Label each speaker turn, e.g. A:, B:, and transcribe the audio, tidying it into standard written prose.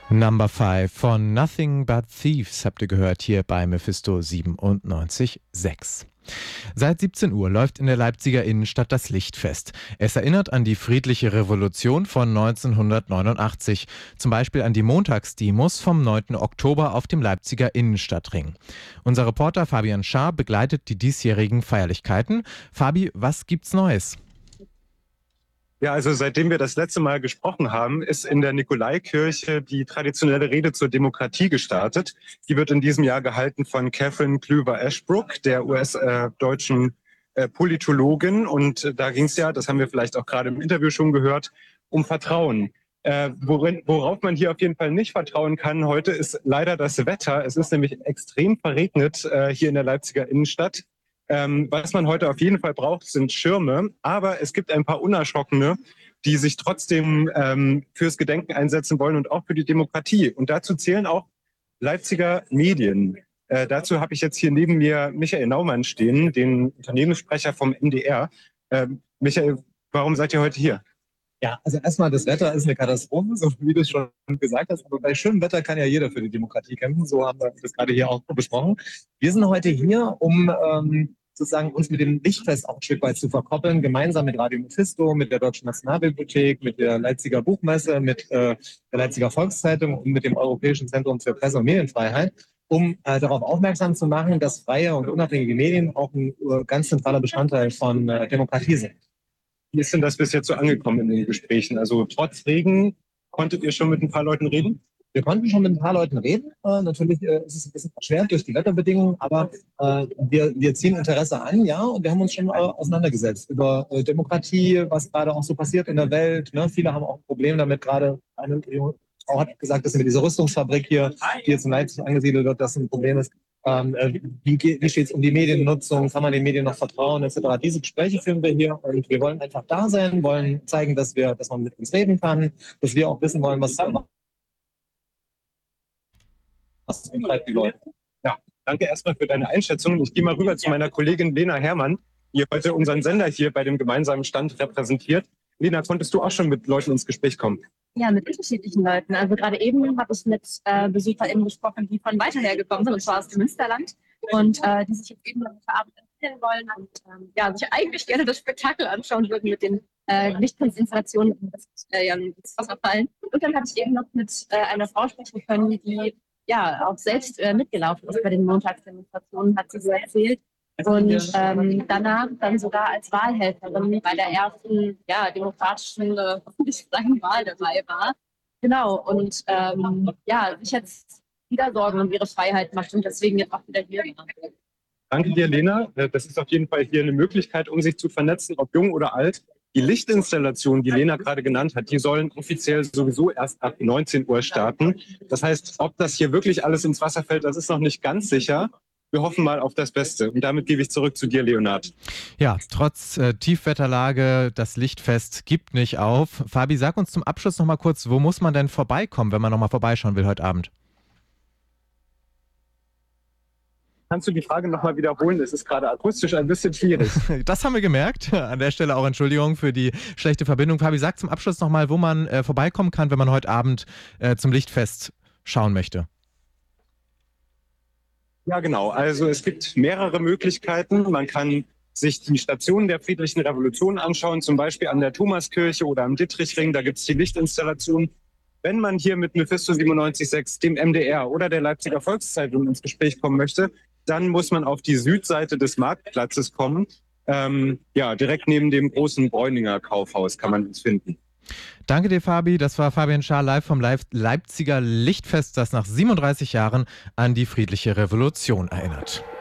A: Number 5 von Nothing But Thieves habt ihr gehört hier bei Mephisto 97.6. Seit 17 Uhr läuft in der Leipziger Innenstadt das Lichtfest. Es erinnert an die friedliche Revolution von 1989, zum Beispiel an die Montagsdemos vom 9. Oktober auf dem Leipziger Innenstadtring. Unser Reporter Fabian Schaar begleitet die diesjährigen Feierlichkeiten. Fabi, was gibt's Neues?
B: Ja, also seitdem wir das letzte Mal gesprochen haben, ist in der Nikolaikirche die traditionelle Rede zur Demokratie gestartet. Die wird in diesem Jahr gehalten von Catherine Kluwer-Ashbrook, der US-deutschen Politologin. Und da ging es ja, das haben wir vielleicht auch gerade im Interview schon gehört, um Vertrauen. Worauf man hier auf jeden Fall nicht vertrauen kann heute, ist leider das Wetter. Es ist nämlich extrem verregnet hier in der Leipziger Innenstadt. Was man heute auf jeden Fall braucht, sind Schirme. Aber es gibt ein paar Unerschrockene, die sich trotzdem fürs Gedenken einsetzen wollen und auch für die Demokratie. Und dazu zählen auch Leipziger Medien. Dazu habe ich jetzt hier neben mir Michael Naumann stehen, den Unternehmenssprecher vom NDR. Michael, warum seid ihr heute hier?
C: Ja, also erstmal, das Wetter ist eine Katastrophe, so wie du es schon gesagt hast. Aber bei schönem Wetter kann ja jeder für die Demokratie kämpfen. So haben wir das gerade hier auch besprochen. Wir sind heute hier, um sozusagen uns mit dem Lichtfest auch ein Stück weit zu verkoppeln, gemeinsam mit Radio Mephisto, mit der Deutschen Nationalbibliothek, mit der Leipziger Buchmesse, mit der Leipziger Volkszeitung und mit dem Europäischen Zentrum für Presse- und Medienfreiheit, um darauf aufmerksam zu machen, dass freie und unabhängige Medien auch ein ganz zentraler Bestandteil von Demokratie sind.
B: Wie ist denn das bis jetzt so angekommen in den Gesprächen? Also trotz Regen konntet ihr schon mit ein paar Leuten reden?
C: Wir konnten schon mit ein paar Leuten reden. Natürlich ist es ein bisschen erschwert durch die Wetterbedingungen, aber wir ziehen Interesse an, ja, und wir haben uns schon auseinandergesetzt über Demokratie, was gerade auch so passiert in der Welt. Ne? Viele haben auch ein Problem damit, gerade eine Frau hat gesagt, dass mit dieser Rüstungsfabrik hier, die jetzt in Leipzig angesiedelt wird, das ein Problem ist. Wie steht es um die Mediennutzung? Kann man den Medien noch vertrauen, etc.? Diese Gespräche führen wir hier und wir wollen einfach da sein, wollen zeigen, dass man mit uns reden kann, dass wir auch wissen wollen, was umtreibt die Leute.
B: Ja, danke erstmal für deine Einschätzung. Ich gehe mal rüber zu meiner Kollegin Lena Herrmann, die heute unseren Sender hier bei dem gemeinsamen Stand repräsentiert. Lena, konntest du auch schon mit Leuten ins Gespräch kommen?
D: Ja, mit unterschiedlichen Leuten. Also gerade eben habe ich mit BesucherInnen gesprochen, die von weiter her gekommen sind, und zwar aus dem Münsterland. Und die sich jetzt eben heute Abend interessieren wollen und sich eigentlich gerne das Spektakel anschauen würden mit den Lichtkunstinstallationen, das ins Wasser fallen. Und dann habe ich eben noch mit einer Frau sprechen können, die auch selbst mitgelaufen ist bei den Montagsdemonstrationen, hat sie so erzählt. Und danach dann sogar als Wahlhelferin bei der ersten demokratischen Wahl dabei war. Genau, und sich jetzt wieder Sorgen um ihre Freiheit macht und deswegen jetzt auch wieder hier.
B: Danke dir, Lena. Das ist auf jeden Fall hier eine Möglichkeit, um sich zu vernetzen, ob jung oder alt. Die Lichtinstallationen, die Lena gerade genannt hat, die sollen offiziell sowieso erst ab 19 Uhr starten. Das heißt, ob das hier wirklich alles ins Wasser fällt, das ist noch nicht ganz sicher. Wir hoffen mal auf das Beste. Und damit gebe ich zurück zu dir, Leonhard.
A: Ja, trotz Tiefwetterlage, das Lichtfest gibt nicht auf. Fabi, sag uns zum Abschluss noch mal kurz, wo muss man denn vorbeikommen, wenn man noch mal vorbeischauen will heute Abend?
B: Kannst du die Frage noch mal wiederholen? Es ist gerade akustisch ein bisschen schwierig.
A: Das haben wir gemerkt. An der Stelle auch Entschuldigung für die schlechte Verbindung. Fabi, sag zum Abschluss noch mal, wo man vorbeikommen kann, wenn man heute Abend zum Lichtfest schauen möchte.
B: Ja, genau. Also es gibt mehrere Möglichkeiten. Man kann sich die Stationen der friedlichen Revolution anschauen, zum Beispiel an der Thomaskirche oder am Dittrichring. Da gibt es die Lichtinstallation. Wenn man hier mit Mephisto 97.6, dem MDR oder der Leipziger Volkszeitung ins Gespräch kommen möchte, dann muss man auf die Südseite des Marktplatzes kommen. Direkt neben dem großen Bräuninger Kaufhaus kann man uns finden.
A: Danke dir, Fabi. Das war Fabian Schaar live vom Leipziger Lichtfest, das nach 37 Jahren an die friedliche Revolution erinnert.